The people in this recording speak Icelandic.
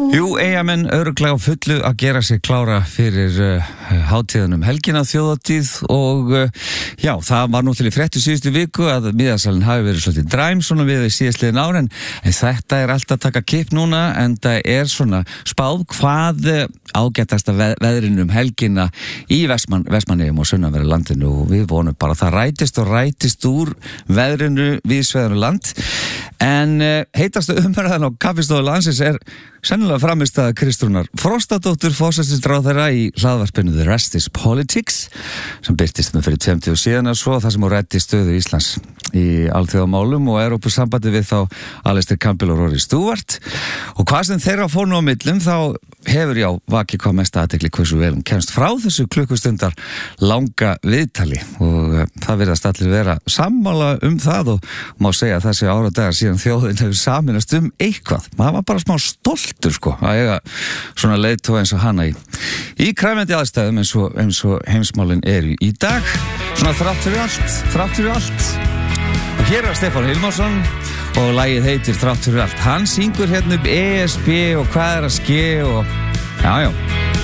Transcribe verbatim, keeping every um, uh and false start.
Jú, Eyjamenn örugglega á fullu að gera sig klára fyrir uh, hátíðanum helgina þjóðatíð og uh, já, það var nú til í fréttu síðustu viku að miðasalinn hafi verið svolítið dræm svona við síðastliðin ár en, en þetta er alltaf að taka kipp núna en það er svona spáð hvað uh, ágætasta veð, veðrinum helgina í Vestmann, Vestmannaeyjum og sunnanverðu landinu og við vonum bara að það rætist og rætist úr veðrinu við sveðanu land en uh, heitasta umræðan á kaffistofu landsins er sennilega framist að Kristrúnar Frostadóttur forsætisráðherra í hlaðvarpinu The Rest is Politics sem birtist með fyrir tveimtíu og síðan og svo það sem hún ræddi stöðu Íslands í alþjóðamálum og Evrópusambandi við þá Alistair Campbell og Rory Stewart og hvað sem þeirra fór nú á millum þá hefur já vakið hvað mest athygli hversu vel hún kemst frá þessu klukkustundar langa viðtali og uh, það virðast allir vera sammála um það og má segja að þessi áradagar síðan þjóðin hefur saminast um eitthvað maður var bara smá stoltur sko að eiga svona leiðtoga eins og hana í í kræfandi aðstæðum eins og, eins og heimsmálin eru í dag svona þrátt fyrir allt þrátt fyrir allt og hér er Stefán Hilmarsson og lagið heitir Þrátt fyrir allt hann syngur hérna upp E S B og hvað er að ske og já já